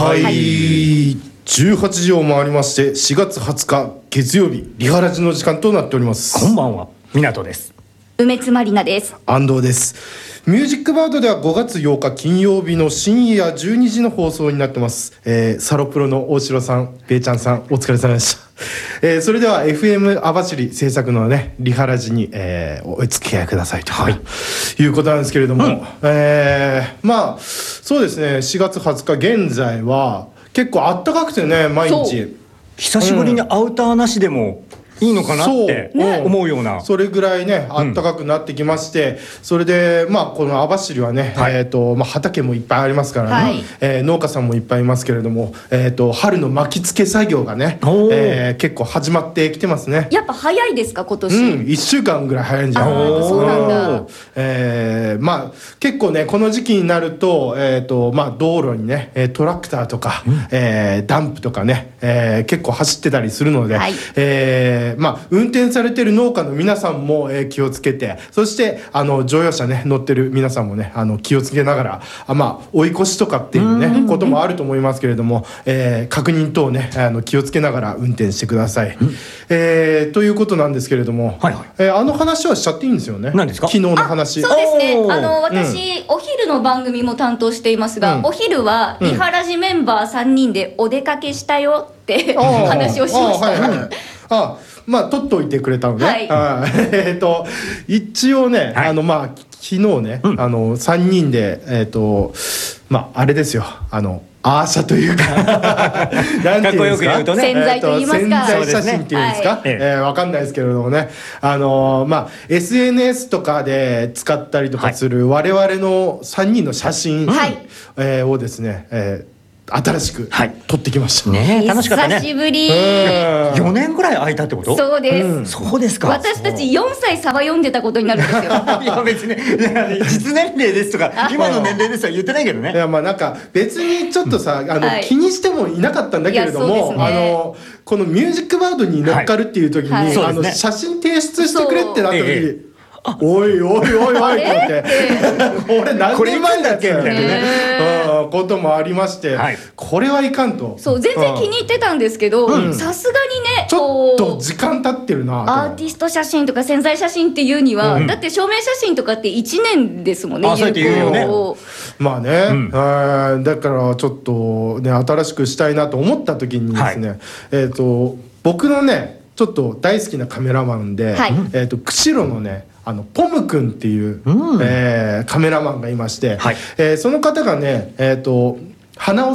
はい、18時を回りまして4月20日月曜日リハラジの時間となっております。 こんばんは、港です。 梅津まりなです。 安藤です。ミュージックバードでは5月8日金曜日の深夜12時の放送になってます。サロプロの大城さん、べイちゃんさん、お疲れ様でした。それでは FM 網走制作のねリハラジに、お付き合いくださいと、いうことなんですけれども、まあそうですね、4月20日現在は結構あったかくてね、毎日久しぶりにアウターなしでもいいのかなって思うような、 それぐらいねあったかくなってきまして、それでまあこの網走はね、畑もいっぱいありますからね、農家さんもいっぱいいますけれども、春の巻き付け作業がね、結構始まってきてますね。 やっぱ早いですか今年。 1週間ぐらい早いんじゃないかと。 そうなんだ。 まあ結構ねこの時期になると、道路にねトラクターとか、ダンプとかね、結構走ってたりするので、運転されてる農家の皆さんも、気をつけて、そして乗用車ね乗ってる皆さんもね気をつけながら、追い越しとかっていうねこともあると思いますけれども、確認等ね気をつけながら運転してください。ということなんですけれども、話はしちゃっていいんですよね。 何ですか？ 昨日の話。 そうですね。私、お昼の番組も担当していますが、お昼はリハラジメンバー3人でお出かけしたよって話をしました。 取っておいてくれたのね。一応ね、昨日ね、3人であれですよ、アーシャというかかっこよく言うとね、 潜在と言いますか、 潜在写真っていうんですか、わかんないですけれどもね、SNS とかで使ったりとかする我々の3人の写真をですね、新しく撮ってきましたね。楽しかったね。 久しぶり。 4年ぐらい空いたってこと？ そうです。 そうですか。 私たち4歳差は読んでたことになるんですよ。 いや別に実年齢ですとか今の年齢ですとは言ってないけどね。 いやなんか別にちょっとさ気にしてもいなかったんだけれども、このミュージックバードに乗っかるっていう時に写真提出してくれってなった時に、おいおいおいおいってこれ何年前だっけみたいなねこともありまして、これはいかんと。 そう、全然気に入ってたんですけど、さすがにねちょっと時間経ってるな。 アーティスト写真とか潜在写真っていうには、だって証明写真とかって1年ですもんね。 そうやって言うよね。 だからちょっとね新しくしたいなと思った時にですね、僕のねちょっと大好きなカメラマンで、釧路のねポム君っていう、カメラマンがいまして、その方がね花尾